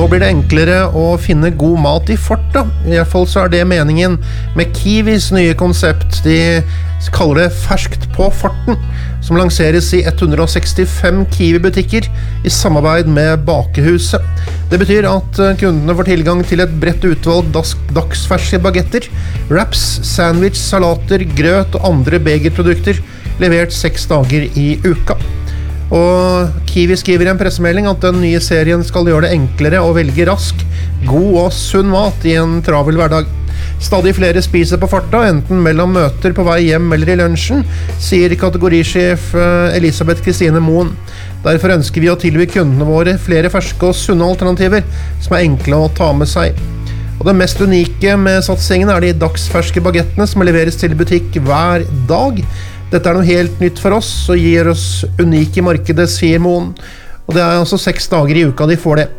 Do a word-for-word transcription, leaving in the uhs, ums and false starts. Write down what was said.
blir det enklere å finne god mat i farta. I hvert fall så er det meningen med Kiwis nye konsept. De kaller det ferskt på farten, som lanseres i ett hundre sekstifem Kiwi-butikker i samarbeid med Bakehuset. Det betyr at kundene får tilgang til et bredt utvalg dagsferske bagetter, wraps, sandwich, salater, grøt og andre begerprodukter levert seks dager i uka. Og Kiwi skriver i en pressemelding at den nye serien skal gjøre det enklere å velge rask, god og sunn mat i en travel hverdag. Stadig flere spiser på farta, enten mellom møter på vei hjem eller i lunsjen, sier kategorisjef Elisabeth Kristine Moen. Derfor ønsker vi å tilby kundene våre flere ferske og sunne alternativer som er enkle å ta med seg. Og det mest unike med satsingen er de dagsferske bagettene som leveres til butikk hver dag. Dette er noe helt nytt for oss og gir oss unik i markedet, sier Moen. Og det er altså seks dager i uka de får det.